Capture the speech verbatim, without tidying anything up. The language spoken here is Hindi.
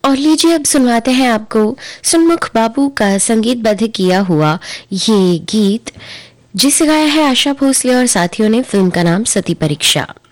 और लीजिए अब सुनवाते हैं आपको सुनमुख बाबू का संगीतबद्ध किया हुआ ये गीत, जिसे गाया है आशा भोसले और साथियों ने। फिल्म का नाम सती परीक्षा।